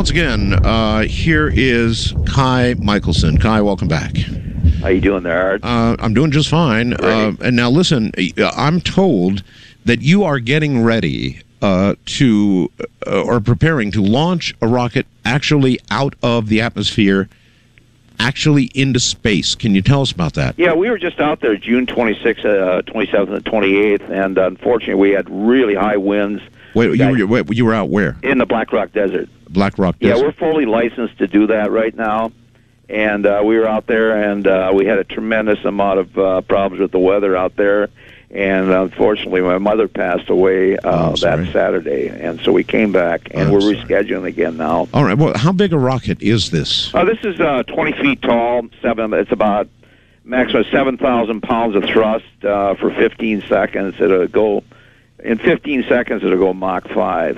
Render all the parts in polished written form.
once again, here is Kai Michelson. Kai, welcome back. How you doing there, Art? I'm doing just fine. And now listen, I'm told that you are getting ready or preparing to launch a rocket actually out of the atmosphere, actually into space. Can you tell us about that? Yeah, we were just out there June 26th, 27th, and 28th, and unfortunately we had really high winds. Wait, you were out where? In the Black Rock Desert. Black Rock Desert? Yeah, we're fully licensed to do that right now. And we were out there, and we had a tremendous amount of problems with the weather out there. And unfortunately, my mother passed away that Saturday. And so we came back, and we're rescheduling again now. All right. Well, how big a rocket is this? This is 20 feet tall. It's about maximum 7,000 pounds of thrust for 15 seconds. In 15 seconds, it'll go Mach 5.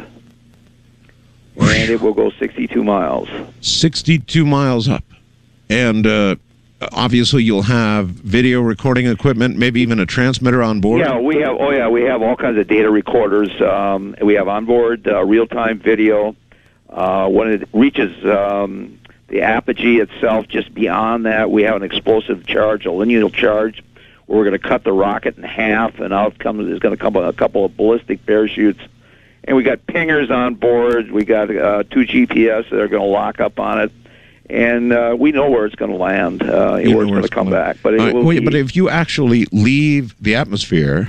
And it will go 62 miles. 62 miles up. And obviously you'll have video recording equipment, maybe even a transmitter on board? Yeah, we have all kinds of data recorders. We have onboard real-time video. When it reaches the apogee itself, just beyond that, we have an explosive charge, a linear charge, where we're going to cut the rocket in half, and out is going to come a couple of ballistic parachutes. And we got pingers on board. We got 2 GPS that are going to lock up on it. And we know where it's going to land, where it's going to come back. But but if you actually leave the atmosphere,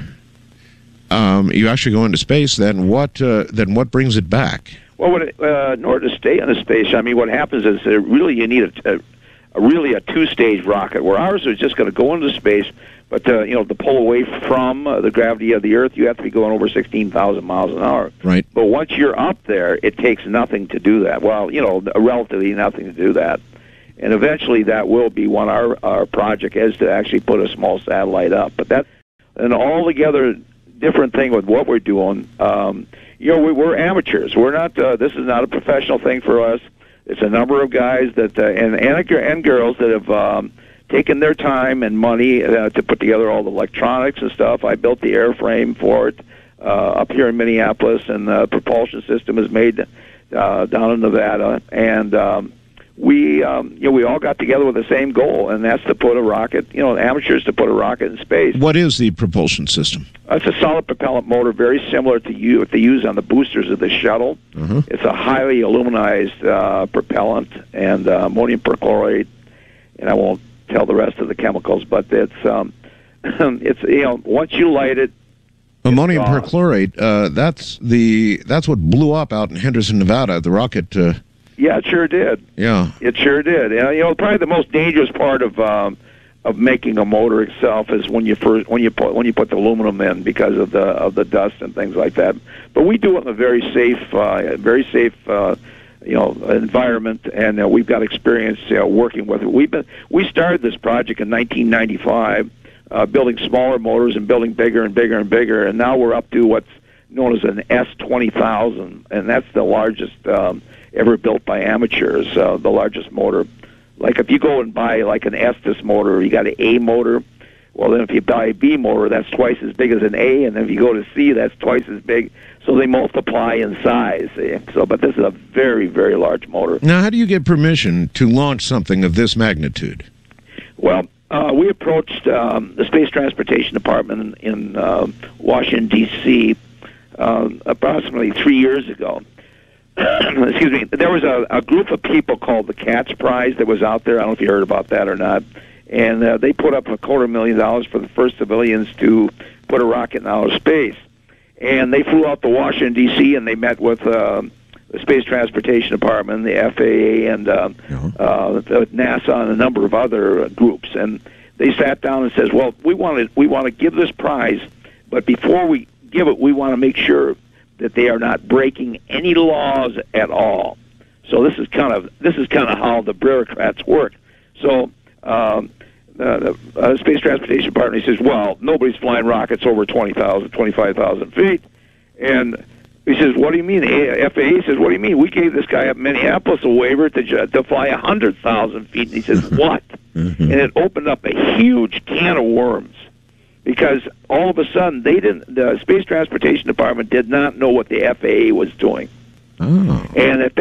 you actually go into space, then what brings it back? Well, in order to stay in the space, I mean, what happens is really you need a 2-stage rocket, where ours is just going to go into space, but to pull away from the gravity of the Earth, you have to be going over 16,000 miles an hour. Right. But once you're up there, it takes nothing to do that. Well, relatively nothing to do that. And eventually that will be one our project is to actually put a small satellite up. But that's an altogether different thing with what we're doing. We're amateurs. We're not. This is not a professional thing for us. It's a number of guys that and girls that have taken their time and money to put together all the electronics and stuff. I built the airframe for it up here in Minneapolis, and the propulsion system is made down in Nevada. And we all got together with the same goal, and that's to put a rocket, amateurs to put a rocket in space. What is the propulsion system? It's a solid propellant motor, very similar to what they use on the boosters of the shuttle. Uh-huh. It's a highly aluminized propellant and ammonium perchlorate, and I won't tell the rest of the chemicals, but it's once you light it. Ammonium perchlorate. That's what blew up out in Henderson, Nevada. The rocket. Yeah, it sure did. Yeah, it sure did. Probably the most dangerous part of making a motor itself is when you put the aluminum in, because of the dust and things like that. But we do it in a very safe environment, and we've got experience working with it. We started this project in 1995, building smaller motors and building bigger and bigger and bigger, and now we're up to what's known as an S-20,000, and that's the largest ever built by amateurs, the largest motor. Like if you go and buy like an Estes motor, you got an A motor. Well, then if you buy a B motor, that's twice as big as an A, and then if you go to C, that's twice as big. So they multiply in size. See? But this is a very, very large motor. Now, how do you get permission to launch something of this magnitude? Well, we approached the Space Transportation Department in Washington, D.C. Approximately 3 years ago. Excuse me. There was a group of people called the CATS Prize that was out there. I don't know if you heard about that or not. And they put up $250,000 for the first civilians to put a rocket in outer space. And they flew out to Washington, D.C., and they met with the Space Transportation Department, the FAA, and NASA, and a number of other groups. And they sat down and says, well, we want to give this prize, but before we give it, we want to make sure that they are not breaking any laws at all. So this is kind of how the bureaucrats work. So the Space Transportation Department says, well, nobody's flying rockets over 20,000, 25,000 feet. And he says, what do you mean? The FAA says, what do you mean? We gave this guy up in Minneapolis a waiver to fly 100,000 feet. And he says, what? Mm-hmm. And it opened up a huge can of worms, because all of a sudden the Space Transportation Department did not know what the FAA was doing. Oh. And at that point,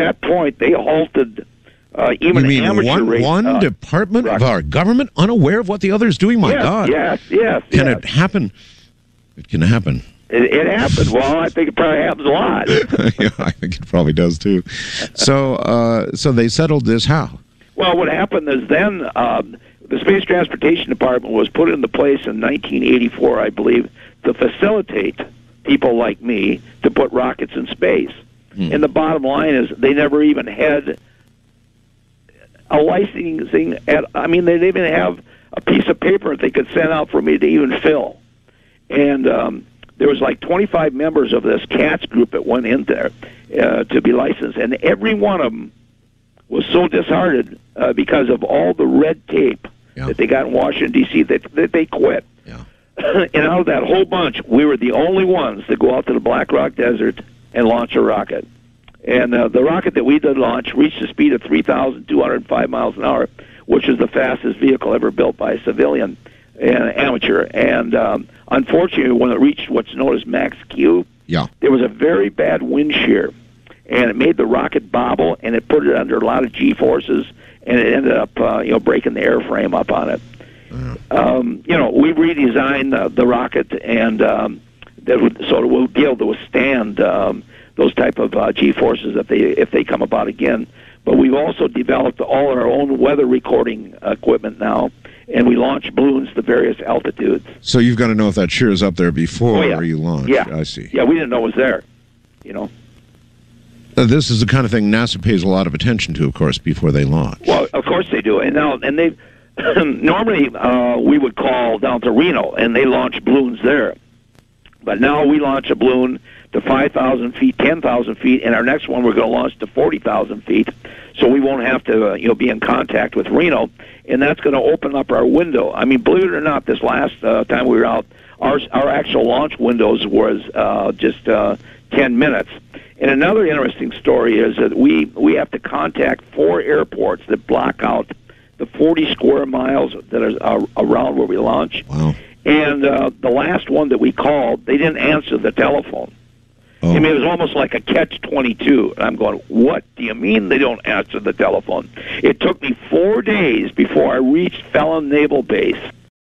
point, they halted even you mean amateur race. one department of our government unaware of what the other is doing? My God. Yes. Can it happen? It can happen. It happened. Well, I think it probably happens a lot. Yeah, I think it probably does too. So they settled this how? Well, what happened is then the Space Transportation Department was put into place in 1984, I believe, to facilitate people like me to put rockets in space. And the bottom line is they never even had a licensing. They didn't even have a piece of paper that they could send out for me to even fill. And there was like 25 members of this CATS group that went in there to be licensed, and every one of them was so disheartened because of all the red tape that they got in Washington, D.C., that they quit. Yeah. And out of that whole bunch, we were the only ones to go out to the Black Rock Desert and launch a rocket. And the rocket that we did launch reached a speed of 3,205 miles an hour, which is the fastest vehicle ever built by a civilian amateur. And unfortunately, when it reached what's known as max Q, there was a very bad wind shear, and it made the rocket bobble, and it put it under a lot of G-forces, and it ended up breaking the airframe up on it. We redesigned the rocket, and so it will be able to withstand those type of G-forces if they come about again. But we've also developed all our own weather recording equipment now, and we launch balloons to various altitudes. So you've got to know if that shear is up there before you launch. Yeah, I see. Yeah, we didn't know it was there. This is the kind of thing NASA pays a lot of attention to, of course, before they launch. Well, of course they do, and they normally we would call down to Reno, and they launch balloons there. But now we launch a balloon to 5,000 feet, 10,000 feet, and our next one we're going to launch to 40,000 feet, so we won't have to be in contact with Reno, and that's going to open up our window. I mean, believe it or not, this last time we were out, our actual launch windows was just 10 minutes. And another interesting story is that we have to contact 4 airports that block out the 40 square miles that are around where we launch. Wow. And the last one that we called, they didn't answer the telephone. Oh. I mean, it was almost like a catch-22. And I'm going, what do you mean they don't answer the telephone? It took me 4 days before I reached Fallon Naval Base.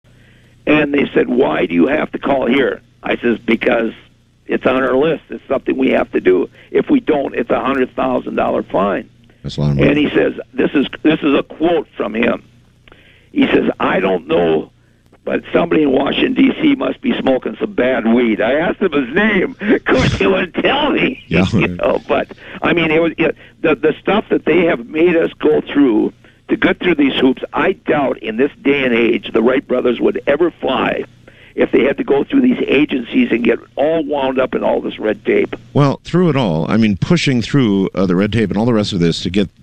And they said, why do you have to call here? I says, because it's on our list. It's something we have to do. If we don't, it's a $100,000 fine. That's a lot of money. And he says, this is a quote from him. He says, I don't know, but somebody in Washington, D.C. must be smoking some bad weed. I asked him his name. Of course, he wouldn't tell me. Yeah. But, I mean, the stuff that they have made us go through to get through these hoops, I doubt in this day and age the Wright brothers would ever fly if they had to go through these agencies and get all wound up in all this red tape. Well, through it all, I mean, pushing through the red tape and all the rest of this to get,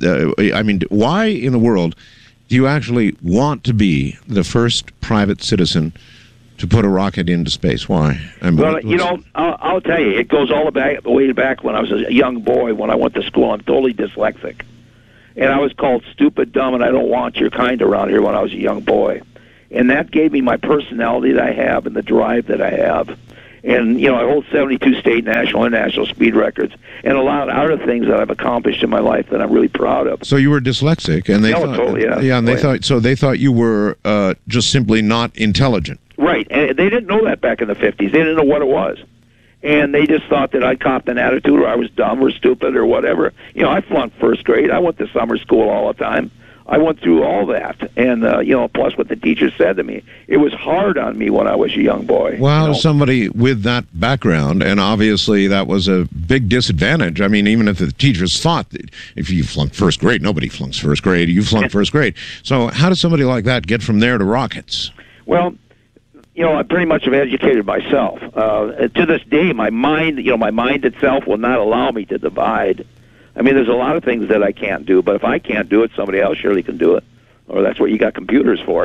why in the world do you actually want to be the first private citizen to put a rocket into space? Why? I'll tell you, it goes all the way back when I was a young boy, when I went to school. I'm totally dyslexic. And I was called stupid, dumb, and I don't want your kind around here when I was a young boy. And that gave me my personality that I have and the drive that I have. And, I hold 72 state, national, and international speed records, and a lot of other things that I've accomplished in my life that I'm really proud of. So you were dyslexic, and they they thought you were just simply not intelligent. Right, and they didn't know that back in the 50s. They didn't know what it was. And they just thought that I copped an attitude, or I was dumb or stupid or whatever. I flunked first grade. I went to summer school all the time. I went through all that, and plus what the teacher said to me, it was hard on me when I was a young boy. Well, somebody with that background, and obviously that was a big disadvantage. I mean, even if the teachers thought that if you flunked first grade, nobody flunks first grade. You flunked first grade. So how does somebody like that get from there to rockets? Well, I pretty much have educated myself. To this day, my mind itself will not allow me to divide. I mean, there's a lot of things that I can't do, but if I can't do it, somebody else surely can do it. Or that's what you got computers for,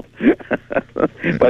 But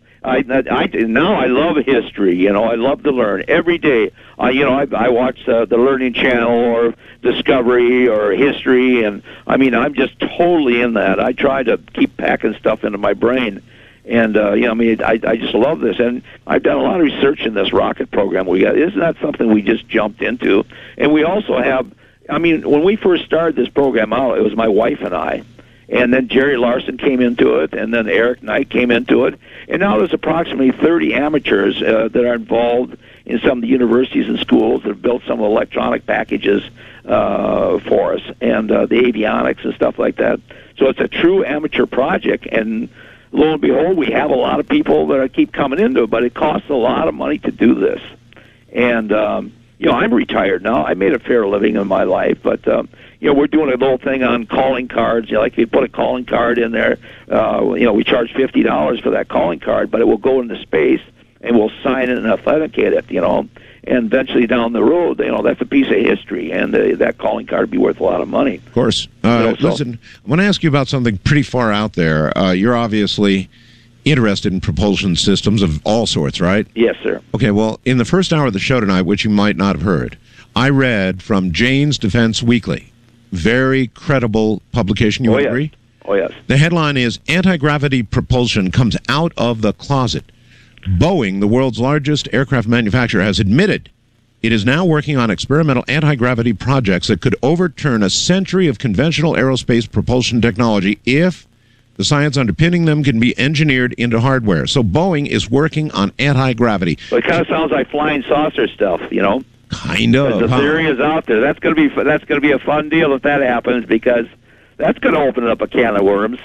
now I love history. I love to learn every day. I watch the Learning Channel or Discovery or History, and I mean, I'm just totally in that. I try to keep packing stuff into my brain. And, I just love this. And I've done a lot of research in this rocket program we got. Isn't that something we just jumped into? And we also have, I mean, when we first started this program out, it was my wife and I. And then Jerry Larson came into it, and then Eric Knight came into it. And now there's approximately 30 amateurs that are involved in some of the universities and schools that have built some of the electronic packages for us, and the avionics and stuff like that. So it's a true amateur project, and lo and behold, we have a lot of people that keep coming into it, but it costs a lot of money to do this. And, I'm retired now. I made a fair living in my life, but, we're doing a little thing on calling cards. Like if you put a calling card in there, we charge $50 for that calling card, but it will go into space, and we'll sign it and authenticate it, and eventually down the road, that's a piece of history, and that calling card would be worth a lot of money. Of course. Listen, I want to ask you about something pretty far out there. You're obviously interested in propulsion systems of all sorts, right? Yes, sir. Okay, well, in the first hour of the show tonight, which you might not have heard, I read from Jane's Defense Weekly. Very credible publication, you would agree? Oh, yes. The headline is, Anti-Gravity Propulsion Comes Out of the Closet. Boeing, the world's largest aircraft manufacturer, has admitted it is now working on experimental anti-gravity projects that could overturn a century of conventional aerospace propulsion technology if the science underpinning them can be engineered into hardware. So Boeing is working on anti-gravity. Well, it kind of sounds like flying saucer stuff, Kind of. The theory is out there. That's going to be a fun deal if that happens, because that's going to open up a can of worms.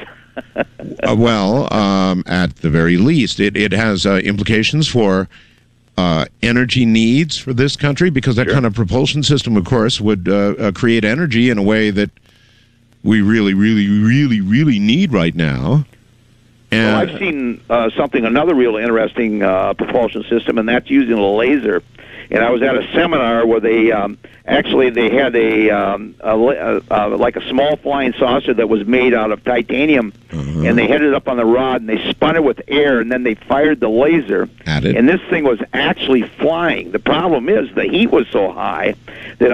At the very least, it has implications for energy needs for this country, because that kind of propulsion system, of course, would create energy in a way that we really, really, really, really need right now. And I've seen another real interesting propulsion system, and that's using a laser. And I was at a seminar where they had like a small flying saucer that was made out of titanium, and they had it up on the rod, and they spun it with air, and then they fired the laser, and this thing was actually flying. The problem is the heat was so high that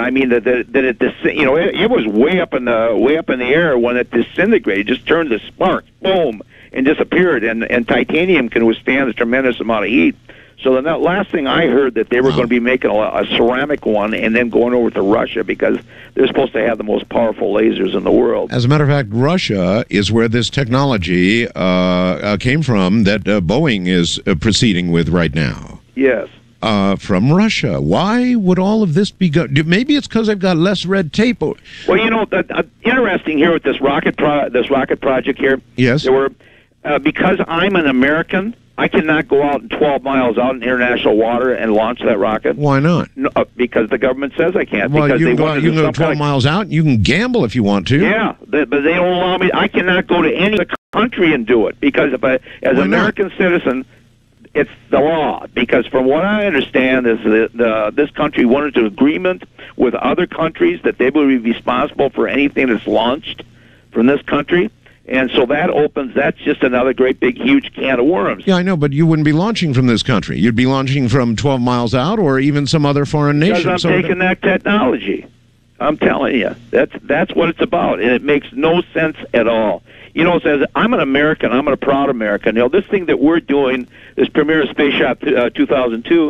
it was way up in the air when it disintegrated. It just turned to spark, boom, and disappeared. And titanium can withstand a tremendous amount of heat. So the last thing I heard, that they were going to be making a ceramic one and then going over to Russia, because they're supposed to have the most powerful lasers in the world. As a matter of fact, Russia is where this technology came from that Boeing is proceeding with right now. Yes. From Russia. Why would all of this be maybe it's because they've got less red tape. Well, interesting here with this rocket project here. Yes. There were because I'm an American, I cannot go out 12 miles out in international water and launch that rocket. Why not? No, because the government says I can't. Well, because you can go 12 miles out. You can gamble if you want to. Yeah, but they don't allow me. I cannot go to any country and do it, because as an American citizen, it's the law. Because from what I understand is this country wanted an agreement with other countries that they would be responsible for anything that's launched from this country. And so that's just another great big huge can of worms. Yeah, I know, but you wouldn't be launching from this country. You'd be launching from 12 miles out, or even some other foreign nation. Because I'm taking that technology. I'm telling you, that's what it's about, and it makes no sense at all. It says, I'm an American, I'm a proud American. This thing that we're doing, this Premier Space Shop 2002,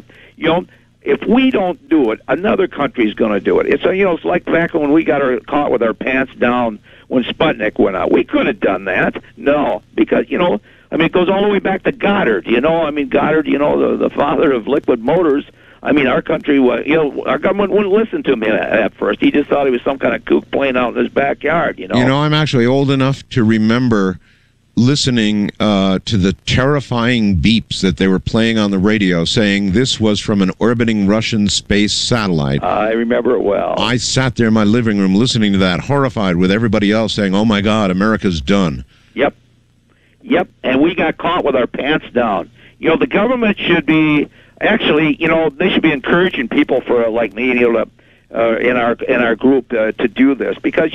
if we don't do it, another country's going to do it. It's like back when we got caught with our pants down when Sputnik went out. We could have done that. No, because, it goes all the way back to Goddard, Goddard, the father of liquid motors. Our country, our government wouldn't listen to me at first. He just thought he was some kind of kook playing out in his backyard, I'm actually old enough to remember listening to the terrifying beeps that they were playing on the radio, saying this was from an orbiting Russian space satellite. I remember it well. I sat there in my living room listening to that, horrified, with everybody else saying, oh my God, America's done. Yep, and we got caught with our pants down. The government should be, actually, they should be encouraging people for like me, in our group to do this, because,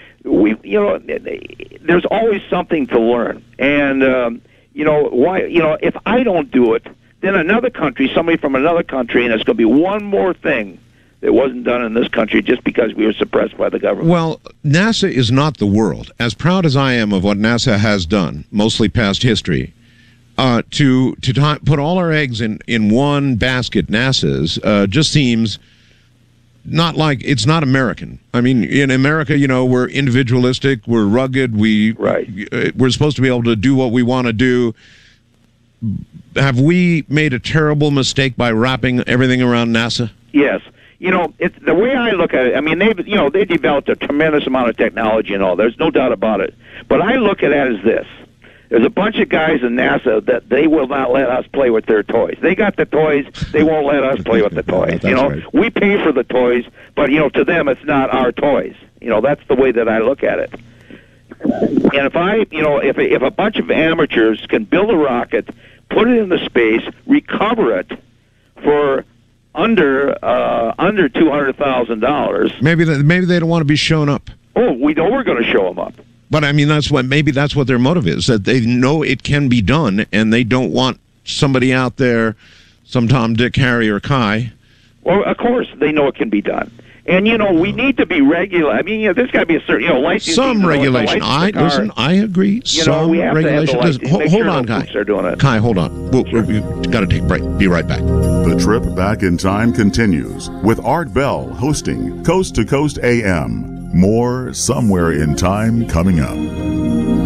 there's always something to learn, and why? If I don't do it, then another country, somebody from another country, and it's going to be one more thing that wasn't done in this country just because we were suppressed by the government. Well, NASA is not the world. As proud as I am of what NASA has done, mostly past history, to put all our eggs in one basket, NASA's, just seems not like it's not American. I mean, in America, we're individualistic, we're rugged, we're supposed to be able to do what we want to do. Have we made a terrible mistake by wrapping everything around NASA? Yes. It's the way I look at it. I mean, they developed a tremendous amount of technology and all. There's no doubt about it. But I look at it as this. There's a bunch of guys in NASA that they will not let us play with their toys. They got the toys. They won't let us play with the toys. Right. We pay for the toys, but, to them it's not our toys. That's the way that I look at it. And if a bunch of amateurs can build a rocket, put it into space, recover it for under $200,000. Maybe they don't want to be shown up. Oh, we know we're going to show them up. But I mean, that's what their motive is, that they know it can be done, and they don't want somebody out there, some Tom, Dick, Harry, or Kai. Well, of course, they know it can be done. And, we need to be regular. I mean, there's got to be a certain, licensing. Some regulation. I agree. Some we have regulation. To have the Hold on, Kai. Kai, hold on. We've got to take a break. Be right back. The trip back in time continues with Art Bell hosting Coast to Coast AM. More Somewhere in Time coming up.